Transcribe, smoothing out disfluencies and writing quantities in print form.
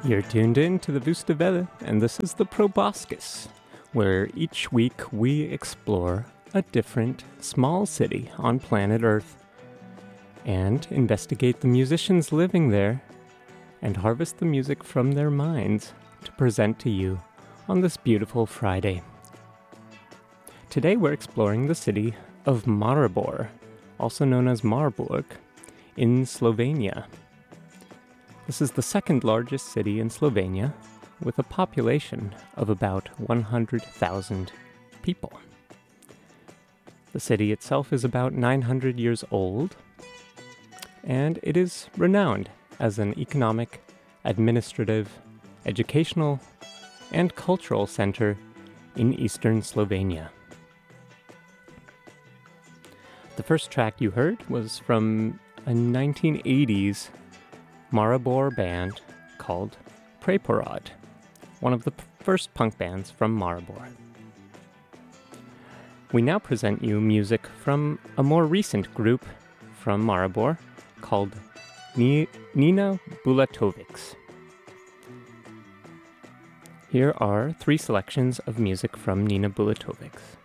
You're tuned in to the Wusterwelle, and this is the Proboscis, where each week we explore a different small city on planet Earth and investigate the musicians living there and harvest the music from their minds to present to you on this beautiful Friday. Today we're exploring the city of Maribor, also known as Marburg, in Slovenia. This is the second largest city in Slovenia, with a population of about 100,000 people. The city itself is about 900 years old, and it is renowned as an economic, administrative, educational, and cultural center in eastern Slovenia. The first track you heard was from a 1980s Maribor band called Preporod, one of the first punk bands from Maribor. We now present you music from a more recent group from Maribor called Nina Bulatovics. Here are three selections of music from Nina Bulatovics.